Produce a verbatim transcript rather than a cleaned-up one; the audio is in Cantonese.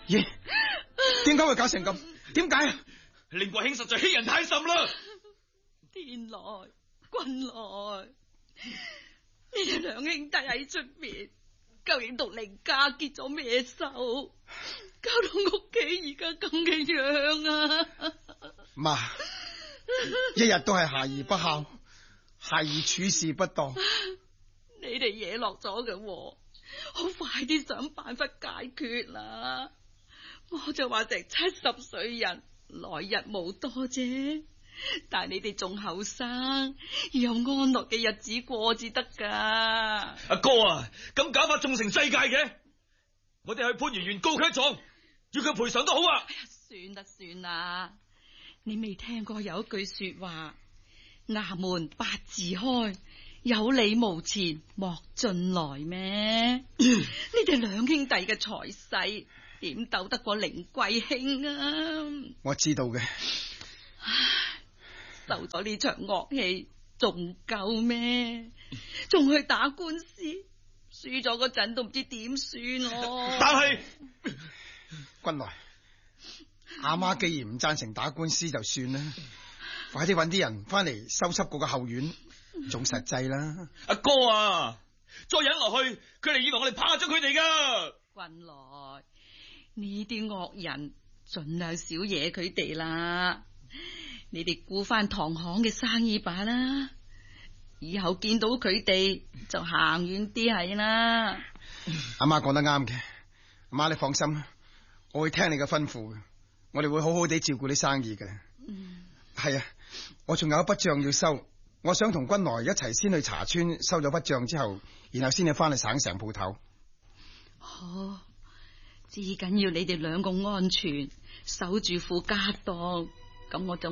咦？點解會搞成咁？點解啊？ 令國兄實在欺人太甚啦！ 天來君來，你哋兩兄弟喺出邊，究竟同凌家結咗咩仇？搞到屋企而家咁嘅樣啊！ 媽，一日都係孩兒不孝，孩兒處事不當。 你哋惹落咗嘅禍，好快啲想辦法解決啦！我就話成七十歲人，來日無多啫。但係你哋仲後生，要有安樂嘅日子過至得噶。 阿哥啊，咁搞法仲成世界嘅，我哋去番禺縣告佢一狀，要佢賠償都好啊！ 哎呀，算啦算啦，你未聽過有一句說話：衙門八字開，有理無錢莫進來咩？你哋兩兄弟嘅財勢點鬥得過凌貴兄啊？ 我知道嘅。 受咗呢場惡氣仲夠咩？仲去打官司，輸咗嗰陣都唔知點算咯。 但係君來，阿媽既然唔贊成打官司就算啦，快啲搵啲人翻嚟收葺嗰個後院，仲實際啦。 阿哥啊，再忍落去，佢哋以為我哋怕咗佢哋噶。 君來，呢啲惡人盡量少惹佢哋啦。你哋顧翻堂行嘅生意把啦，以後見到佢哋就行遠啲係啦。 阿媽講得啱嘅，阿媽你放心，我會聽你嘅吩咐嘅，我哋會好好地照顧啲生意嘅。嗯，係啊，我仲有一筆賬要收，我想同君來一齊先去茶村收咗筆賬之後，然後先至翻去省城鋪頭。 好，至緊要你哋兩個安全，守住副家當，咁我就